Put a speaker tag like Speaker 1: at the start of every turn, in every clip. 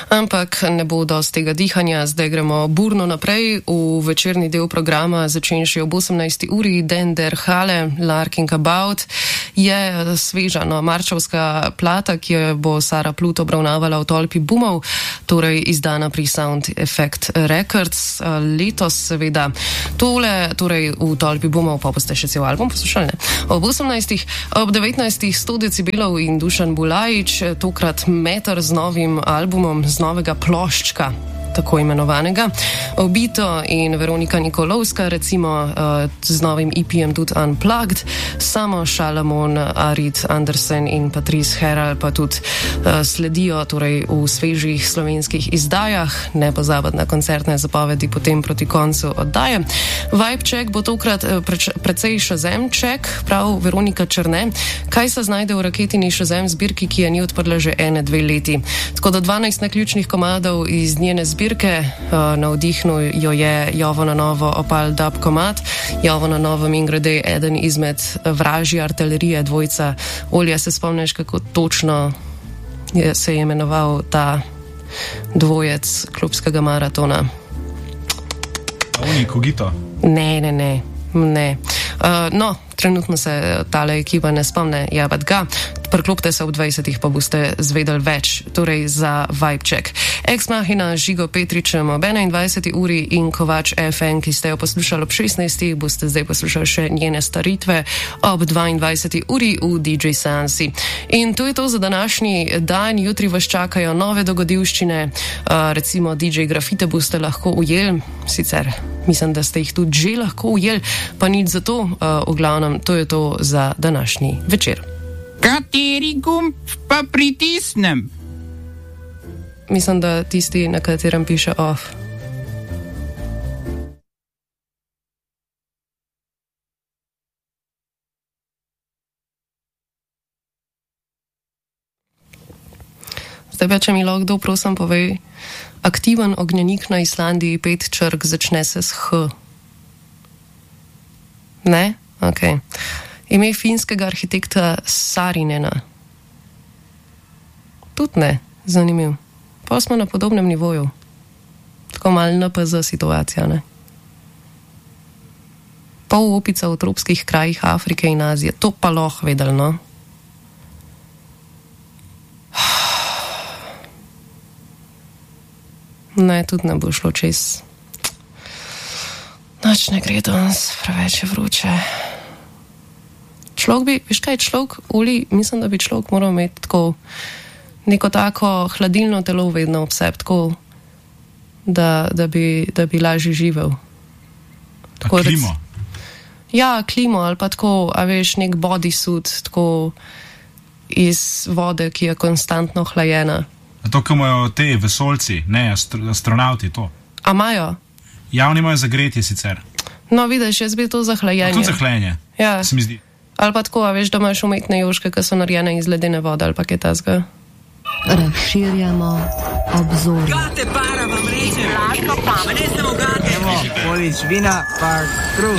Speaker 1: Ampak ne bo dosti tega dihanja, zdaj gremo burno naprej v večerni del programa, začenši ob 18. uri. Den der Halle, Larking About, je sveža marčevska plata, ki jo bo Sara Plut obravnavala v Tolpi bumov, torej izdana pri Sound Effect Records letos seveda. Tole, torej v Tolpi bumov, pa boste še cel album poslušali, ne? Ob 18. Ob 19. 100 decibelov in Dušan Bulajić, tokrat Meter z novim albumom, z novega ploščka, tako imenovanega. Obito in Veronika Nikolovska, recimo z novim EP-jem tudi Unplugged, Samo Šalamon, Arid Andersen in Patrice Herald pa tudi sledijo torej v svežih slovenskih izdajah. Ne pozabiti na koncertne zapovedi potem proti koncu oddaje. Vibe check bo tokrat precej Shazam check, prav Veronika Černe. Kaj se znajde v raketini Shazam zbirki, ki je ni odprla že 1-2 leti. Tako da 12 naključnih komadov iz njene zbirke. Navdihnil jo je Jovo na novo Opal Dub komad. Jovo na novo mimogrede eden izmed Vražji artilerije dvojca. Olja, se spomniš, kako točno se je imenoval ta dvojec klubskega maratona?
Speaker 2: Oni, Kogito?
Speaker 1: Ne. No, trenutno se tale ekipa ne spomne, jabat ga. Priklopite se v 20, pa boste zvedeli več, torej za Vibe check. Ex Machina Žigo Petričem ob 21. uri in Kovač FM, ki ste jo poslušali ob 16. boste zdaj poslušali še njene staritve ob 22. uri v DJ Seansi. In to je to za današnji dan. Jutri vas čakajo nove dogodivščine, recimo DJ Grafite boste lahko ujeli, sicer mislim, da ste jih tudi že lahko ujeli, pa nič za to, v glavnem, to je to za današnji večer.
Speaker 3: Kateri gumb pa pritisnem?
Speaker 1: Mislim, da tisti, na katerem piše off. Zdaj pa, če mi lahko kdo, prosim, povej, aktiven ognjenik na Islandiji 5 črk začne se s H. Ne? Okej. Ime finskega arhitekta Sarinena. Tudi ne, zanimiv. Pa smo na podobnem nivoju. Tako malo NPZ situacija, ne? Pol opica v tropskih krajih Afrike in Azije. To pa lahko vedel, no? Ne, tudi ne bo šlo čez. Noč ne gre danes, preveč je vroče. Človek bi, veš kaj, mislim, da bi človek moral imeti tako neko tako hladilno telo vedno ob sebi, tako, da bi lažje živel.
Speaker 2: Tako, klimo?
Speaker 1: Ja, klimo, ali pa tako, a veš, nek bodysuit, tako iz vode, ki je konstantno hlajena.
Speaker 2: A to, ko imajo te vesoljci, ne, astronauti, to?
Speaker 1: A imajo?
Speaker 2: Ja, oni imajo zagretje sicer.
Speaker 1: No, vidiš, jaz bi to za hlajenje.
Speaker 2: Tudi za hlajenje,
Speaker 1: ja.
Speaker 2: Se mi zdi.
Speaker 1: Ali pa tako, a veš, da imaš umetne jožke, ki so narejene iz ledene vode, ali pa kaj tazga.
Speaker 4: Razširjamo obzor.
Speaker 5: Gate para vam reče, lahko pamet, ne samo gate.
Speaker 6: Evo, polič vina, pa kruh.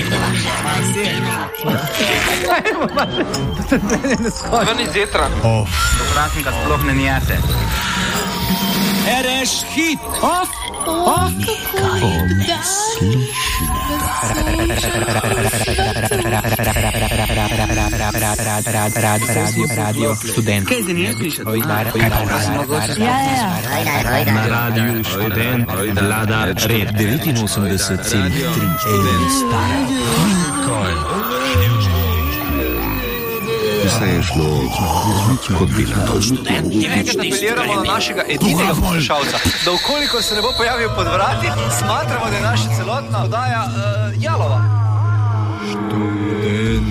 Speaker 5: Ven iz jetra.
Speaker 6: Prašnika sploh ne njete.
Speaker 5: Ereš hit.
Speaker 4: Nekaj ne sliši.
Speaker 6: Radio študent.
Speaker 5: Kaj ti ne sliši?
Speaker 4: Ja.
Speaker 7: Na radiju študent vlada red 89,3 stara.
Speaker 8: Vse je šlo kot bi lahko.
Speaker 9: Apeliramo na našega edinega poslušalca, da ukoliko se ne bo pojavil pod vrati, smatramo, da je naša celotna oddaja jalova.